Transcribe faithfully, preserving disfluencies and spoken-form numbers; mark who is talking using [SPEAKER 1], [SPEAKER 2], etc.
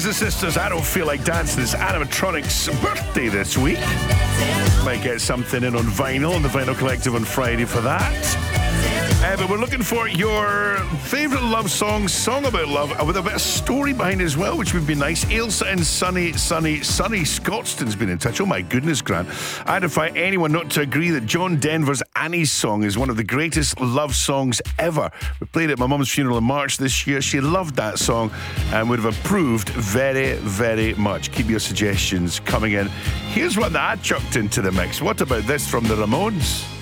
[SPEAKER 1] brothers and sisters, I Don't Feel Like Dancing. It's Animatronic's birthday this week. Might get something in on vinyl, on the Vinyl Collective on Friday for that. Uh, but we're looking for your favourite love song, song about love, uh, with a bit of story behind it as well, which would be nice. Ailsa and Sunny, Sunny, Sunny Scotstoun's been in touch. Oh my goodness, Grant. I defy anyone not to agree that John Denver's Annie's song is one of the greatest love songs ever. We played it at my mum's funeral in March this year. She loved that song and would have approved very, very much. Keep your suggestions coming in. Here's one that I chucked into the mix. What about this from the Ramones?